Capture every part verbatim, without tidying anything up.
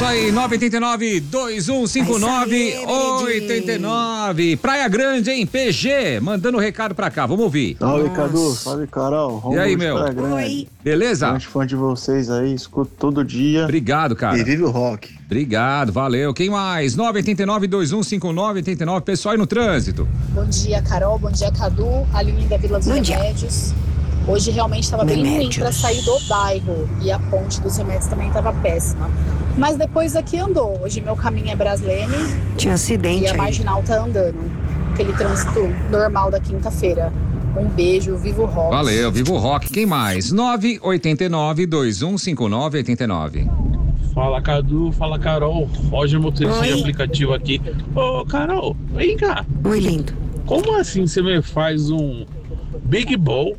isso aí, nove oito nove, dois um cinco nove, oito nove. Praia Grande, hein? P G, mandando recado pra cá, vamos ouvir. Salve, Cadu, salve, Carol. E aí, meu? Oi. Beleza? Grande fã de vocês aí, escuto todo dia. Obrigado, cara. E vive o rock. Obrigado, valeu. Quem mais? nove oito nove, dois um cinco nove, oito nove. Pessoal aí no trânsito. Bom dia, Carol. Bom dia, Cadu. Aline da Vila dos Bom Remédios. Hoje realmente estava bem ruim Remédios. para sair do bairro. E a ponte dos remédios também estava péssima. Mas depois aqui andou. Hoje meu caminho é Braslene. Tinha acidente E a aí. Marginal tá andando. Aquele trânsito normal da quinta-feira. Um beijo, viva o rock. Valeu, viva o rock. Quem mais? nove oito nove, dois um cinco nove, oito nove. Fala, Cadu, fala, Carol. Roger, motorista de Oi. aplicativo aqui. Ô, Carol, vem cá. Oi, lindo. Como assim você me faz um Big Ball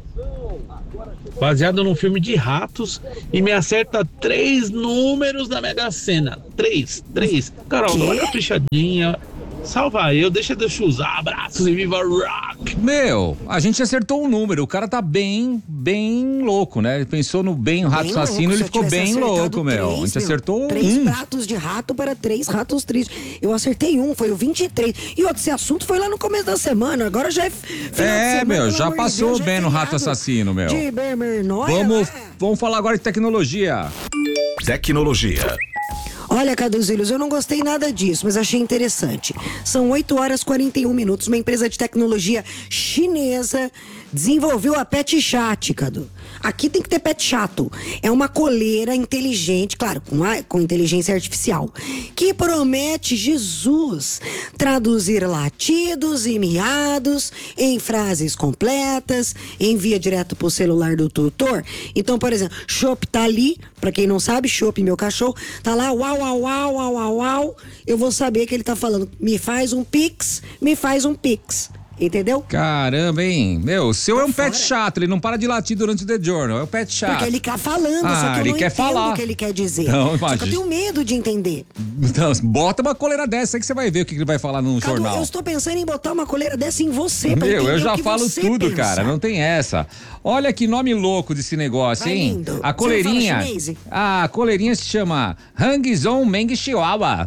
baseado num filme de ratos e me acerta três números da Mega Sena? Três, três. Carol, Quê? olha a pichadinha. Salva eu, deixa de eu usar. Abraços e viva rock. Meu, a gente acertou um número. O cara tá bem, bem louco, né? Ele pensou no bem, o rato Bem assassino, louco, ele se eu ficou tivesse bem acertado louco, meu. três, A gente acertou Três um. pratos de rato para três ratos tristes. Eu acertei um, foi o vinte e três. E outro, esse assunto foi lá no começo da semana. Agora já é final de É, semana, meu, pelo já amor de passou Deus, já é bem no rato feriado assassino, meu. De Bermernóia, Vamos, né? vamos falar agora de tecnologia. Tecnologia. Olha, Caduzilhos, eu não gostei nada disso, mas achei interessante. São oito horas e quarenta e um minutos. Uma empresa de tecnologia chinesa desenvolveu a Pet Chat, Cadu. Aqui tem que ter pet chato. É uma coleira inteligente, claro, com, a, com inteligência artificial, que promete, Jesus, traduzir latidos e miados em frases completas, envia direto pro celular do tutor. Então, por exemplo, Chopp tá ali, pra quem não sabe, Chopp, meu cachorro, tá lá, uau, uau, uau, uau, uau, uau. Eu vou saber que ele tá falando, me faz um pix, me faz um pix. Entendeu? Caramba, hein? Meu, o seu Tá é um pet fora. chato, ele não para de latir durante o The Journal, é o pet chato. Porque ele tá falando, Ah, só que eu ele não quer entendo falar. o que ele quer dizer. Não, só que eu imagina. tenho medo de entender. Então, bota uma coleira dessa aí que você vai ver o que ele vai falar no Cadu, jornal. eu estou pensando em botar uma coleira dessa em você, pra Meu, entender eu já o que falo você tudo, pensa. cara, não tem essa. Olha que nome louco desse negócio, Vai hein? lindo. A Você coleirinha. fala chinês? A coleirinha se chama Hangzhou Meng Chihuahua.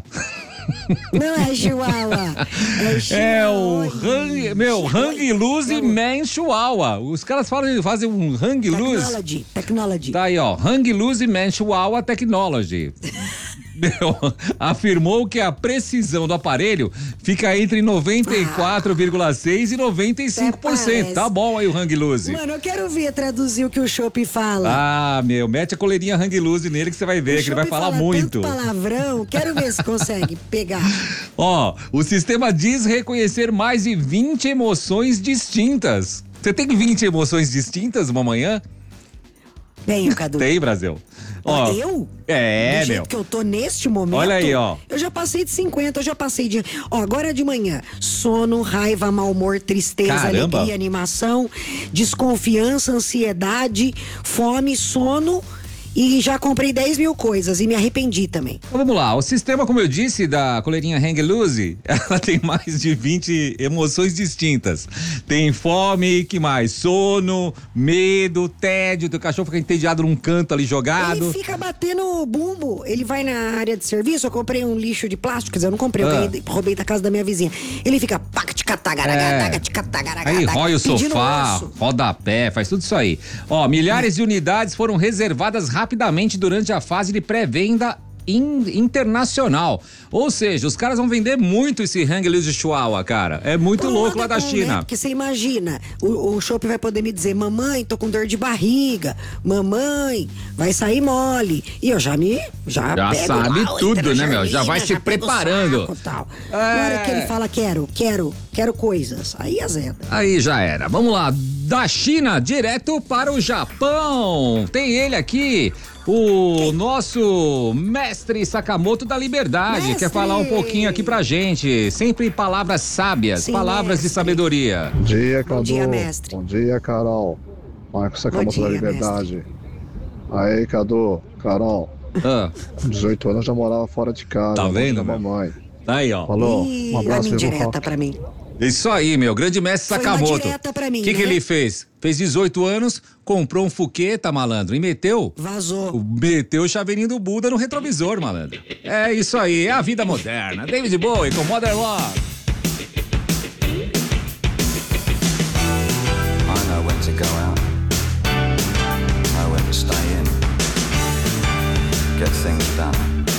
Não é chihuahua. É chihuahua. É o Hang, meu, Hang Loose Man Chihuahua. Os caras falam, fazem um Hang Loose. Technology. Technology. Tá aí, ó. Hang Loose Man Chihuahua Technology. Meu, afirmou que a precisão do aparelho fica entre noventa e quatro vírgula seis e noventa e cinco por cento. Até Tá parece. bom aí o Hang Loose. Mano, eu quero ver traduzir o que o Chopp fala. Ah, meu, mete a coleirinha Hang Loose nele que você vai ver, O que ele vai Chopp falar fala muito. tanto palavrão, quero ver se consegue pegar. Ó, o sistema diz reconhecer mais de vinte emoções distintas. Você tem vinte emoções distintas uma manhã? Tenho, Cadu. Tem, Brasil. Ó, eu? É, Do jeito meu. que eu tô neste momento. Olha aí, ó. Eu já passei de cinquenta, eu já passei de. Ó, agora de manhã. Sono, raiva, mau humor, tristeza, Caramba. alegria, animação, desconfiança, ansiedade, fome, sono. E já comprei dez mil coisas e me arrependi também. Então, vamos lá, o sistema, como eu disse, da coleirinha Hang Loose, ela tem mais de vinte emoções distintas. Tem fome, que mais? Sono, medo, tédio, teu cachorro fica entediado num canto ali jogado. Ele fica batendo bumbo. Ele vai na área de serviço, eu comprei um lixo de plástico, quer dizer, eu não comprei, eu Ah. ganhei- roubei da casa da minha vizinha. Ele fica É. Aí rói o pedindo sofá, osso. roda a pé, faz tudo isso aí. Ó, milhares de unidades foram reservadas rapidamente durante a fase de pré-venda in- internacional. Ou seja, os caras vão vender muito esse Hang Loose Chihuahua, cara. É muito Por um louco lá lado é da bom, China. né? Porque você imagina, o, o Chopp vai poder me dizer, mamãe, tô com dor de barriga, mamãe, vai sair mole. E eu já me, já, Já pego sabe lá, tudo, entra na né, meu? Já vai se pego o preparando. saco e tal. É. Na hora que ele fala, quero, quero, quero coisas, aí azeda. Aí já era. Vamos lá, da China direto para o Japão. Tem ele aqui, o nosso mestre Sakamoto da Liberdade. Mestre! Quer falar um pouquinho aqui pra gente. Sempre palavras sábias, Sim, palavras de mestre. sabedoria. Bom dia, Cadu. Bom dia, mestre. Bom dia, Carol. Marcos Sakamoto Bom da dia, Liberdade. Aí, Cadu, Carol, Ah, com dezoito anos eu já morava fora de casa. Tá longe vendo, da meu? mamãe. aí, ó. Falou, Ih, um lá abraço, me viu, indireta Rock? pra mim. Isso aí, meu. Grande mestre Foi uma Sakamoto. direta pra mim, O que, que né? ele fez? Fez dezoito anos, comprou um Fuqueta, malandro, e meteu... Vazou. Meteu o chaveirinho do Buda no retrovisor, malandro. É isso aí, é a vida moderna. David Bowie com Modern Love. I know when to go out, know when to stay in, get things done.